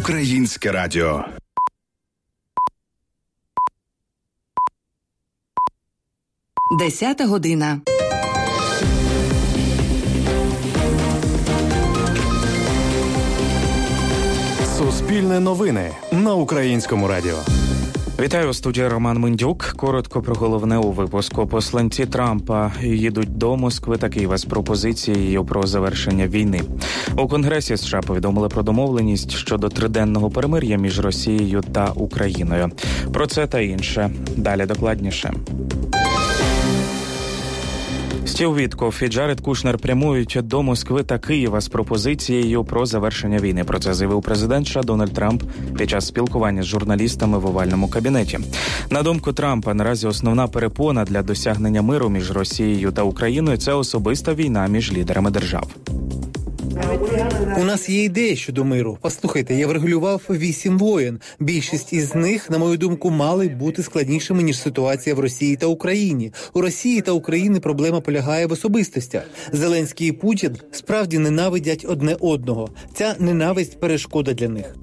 Українське радіо. Десята година. Суспільне новини на Українському радіо. Вітаю, у студії Роман Мендюк. Коротко про головне у випуску. Посланці Трампа їдуть до Москви та Києва з пропозицією про завершення війни. У Конгресі США повідомили про домовленість щодо триденного перемир'я між Росією та Україною. Про це та інше. Далі докладніше. Стів Віткоф і Джаред Кушнер прямують до Москви та Києва з пропозицією про завершення війни. Про це заявив президент США Дональд Трамп під час спілкування з журналістами в овальному кабінеті. На думку Трампа, наразі основна перепона для досягнення миру між Росією та Україною – це особиста війна між лідерами держав. У нас є ідея щодо миру. Послухайте, я врегулював 8 воєн. Більшість із них, на мою думку, мали бути складнішими, ніж ситуація в Росії та Україні. У Росії та Україні проблема полягає в особистостях. Зеленський і Путін справді ненавидять одне одного. Ця ненависть – перешкода для них.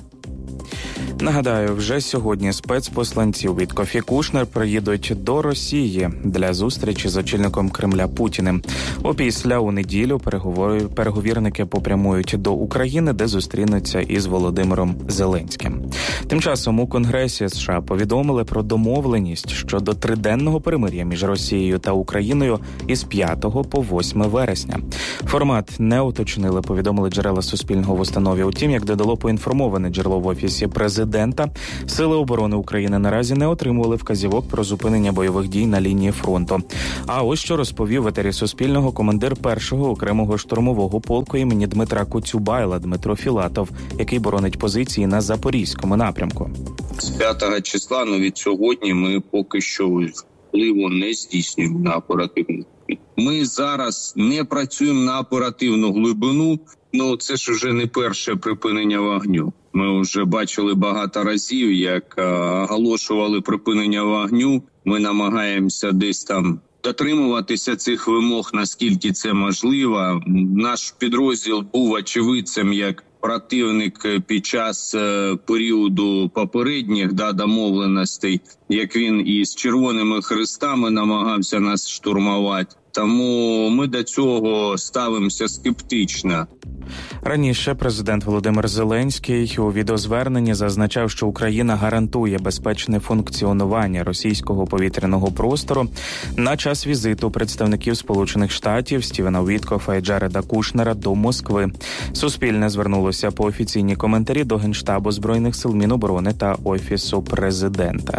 Нагадаю, вже сьогодні спецпосланці Віткоф і Кушнер приїдуть до Росії для зустрічі з очільником Кремля Путіним. Опісля у неділю переговірники попрямують до України, де зустрінуться із Володимиром Зеленським. Тим часом у Конгресі США повідомили про домовленість щодо триденного перемир'я між Росією та Україною із 5 по 8 вересня. Формат не уточнили, повідомили джерела Суспільного в установі. Утім, як додало поінформоване джерело в Офісі Президента, Сили оборони України наразі не отримували вказівок про зупинення бойових дій на лінії фронту. А ось що розповів в етері Суспільного командир 1-го окремого штурмового полку імені Дмитра Коцюбайла Дмитро Філатов, який боронить позиції на Запорізькому напрямку. З 5 числа, від сьогодні, ми поки що впливу не здійснюємо на оперативну. Ми зараз не працюємо на оперативну глибину, це ж вже не перше припинення вогню. Ми вже бачили багато разів, як оголошували припинення вогню. Ми намагаємося десь там дотримуватися цих вимог, наскільки це можливо. Наш підрозділ був очевидцем, як противник під час періоду попередніх домовленостей, як він із Червоними Хрестами намагався нас штурмувати. Тому ми до цього ставимося скептично. Раніше президент Володимир Зеленський у відеозверненні зазначав, що Україна гарантує безпечне функціонування російського повітряного простору. На час візиту представників Сполучених Штатів Стівена Віткофа і Джареда Кушнера до Москви. Суспільне звернулося по офіційні коментарі до Генштабу Збройних сил, Міноборони та Офісу Президента.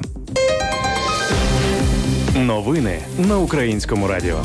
Новини на Українському радіо.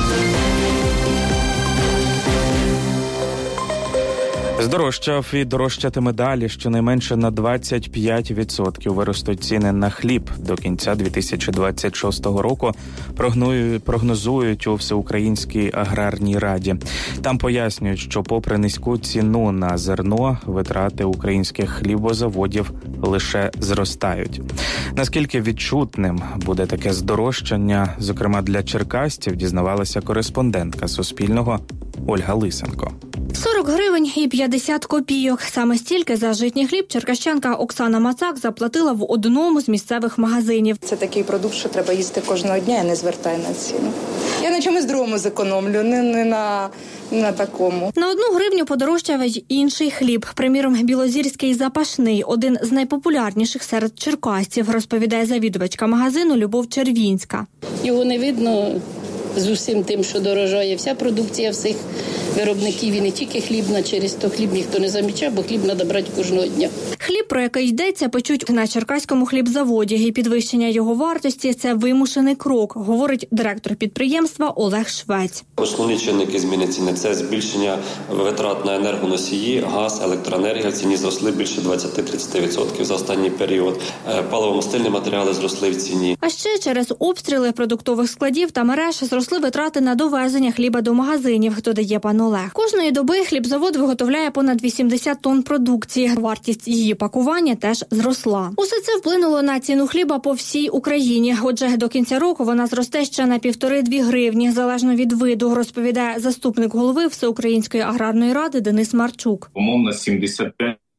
Здорожчав і дорожчатиме далі. Щонайменше на 25% виростуть ціни на хліб до кінця 2026 року, прогнозують у Всеукраїнській аграрній раді. Там пояснюють, що попри низьку ціну на зерно, витрати українських хлібозаводів лише зростають. Наскільки відчутним буде таке здорожчання, зокрема для черкасців, дізнавалася кореспондентка Суспільного Ольга Лисенко. 40 гривень і 50 копійок. Саме стільки за житній хліб черкащанка Оксана Мацак заплатила в одному з місцевих магазинів. Це такий продукт, що треба їсти кожного дня, я не звертаю на ціну. Я на чомусь другому зекономлю, не на такому. На 1 гривню подорожчав й інший хліб. Приміром, білозірський запашний – один з найпопулярніших серед черкасців, розповідає завідувачка магазину Любов Червінська. Його не видно з усім тим, що дорожає. Вся продукція всіх виробників, і не тільки хлібна, через то хліб ніхто не замічає, бо хліб треба брати кожного дня. Хліб, про який йдеться, печуть на Черкаському хлібзаводі, і підвищення його вартості – це вимушений крок, говорить директор підприємства Олег Швець. Основні чинники зміни ціни – це збільшення витрат на енергоносії, газ, електроенергія в ціні зросли більше 20-30% за останній період. Паливо-мастильні матеріали зросли в ціні. А ще через обстріли продуктових складів та мереж зросли витрати на довезення хліба до магазинів, додає пан Олег. Кожної доби хлібзавод виготовляє понад 80 тонн продукції. Вартість її пакування теж зросла. Усе це вплинуло на ціну хліба по всій Україні. Отже, до кінця року вона зросте ще на 1,5-2 гривні, залежно від виду, розповідає заступник голови Всеукраїнської аграрної ради Денис Марчук. Умовно 75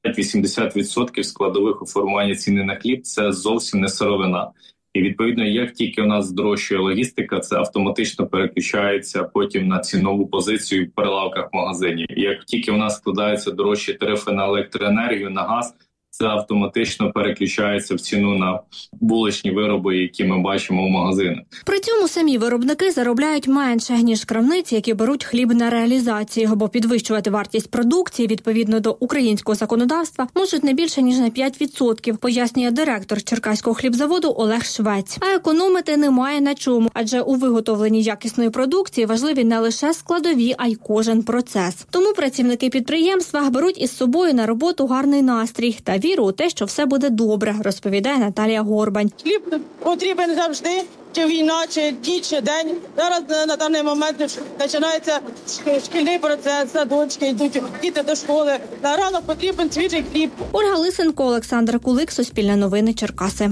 80% складових у формуванні ціни на хліб – це зовсім не сировина. І, відповідно, як тільки у нас здорожчує логістика, це автоматично переключається потім на цінову позицію в прилавках магазинів. І як тільки у нас складаються дорожчі тарифи на електроенергію, на газ, це автоматично переключається в ціну на булочні вироби, які ми бачимо в магазинах. При цьому самі виробники заробляють менше, ніж крамниці, які беруть хліб на реалізацію, бо підвищувати вартість продукції відповідно до українського законодавства можуть не більше, ніж на 5%, пояснює директор Черкаського хлібзаводу Олег Швець. А економити немає на чому, адже у виготовленні якісної продукції важливі не лише складові, а й кожен процес. Тому працівники підприємства беруть із собою на роботу гарний настрій та віру у те, що все буде добре, розповідає Наталія Горбань. Хліб потрібен завжди, чи війна, чи ніч, чи день. Зараз на даний момент починається шкільний процес, садочки, йдуть діти до школи. На ранок потрібен свіжий хліб. Ольга Лисенко, Олександр Кулик, Суспільне новини, Черкаси.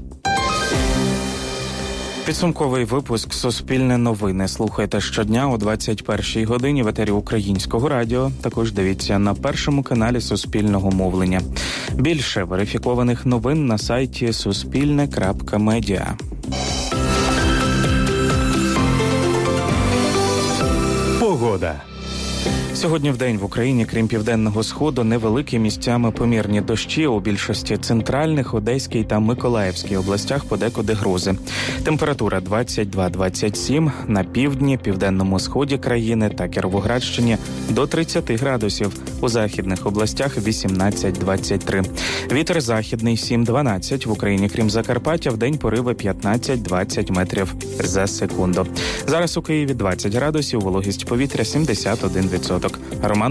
Підсумковий випуск «Суспільне новини» слухайте щодня о 21-й годині в етері Українського радіо. Також дивіться на першому каналі Суспільного мовлення. Більше верифікованих новин на сайті suspilne.media. Погода. Сьогодні вдень в Україні, крім Південного Сходу, невеликі місцями помірні дощі. У більшості центральних, Одеській та Миколаївській областях подекуди грози. Температура 22-27, на півдні, Південному Сході країни та Кіровоградщині до 30 градусів. У західних областях 18-23. Вітер західний 7-12. В Україні, крім Закарпаття, вдень пориви 15-20 метрів за секунду. Зараз у Києві 20 градусів, вологість повітря 71%. Роман